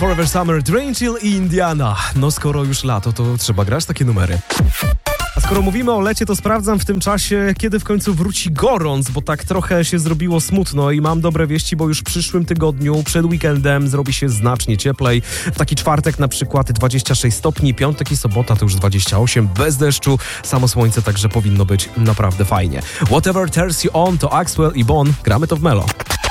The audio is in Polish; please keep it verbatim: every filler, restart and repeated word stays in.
Forever Summer, Drain Chill i Indiana. No skoro już lato, to trzeba grać takie numery. A skoro mówimy o lecie, to sprawdzam w tym czasie, kiedy w końcu wróci gorąc, bo tak trochę się zrobiło smutno i mam dobre wieści, bo już w przyszłym tygodniu, przed weekendem zrobi się znacznie cieplej. W taki czwartek na przykład dwadzieścia sześć stopni, piątek i sobota to już dwadzieścia osiem, bez deszczu, samo słońce, także powinno być naprawdę fajnie. Whatever Turns You On to Axwell i Bon, gramy to w Melo.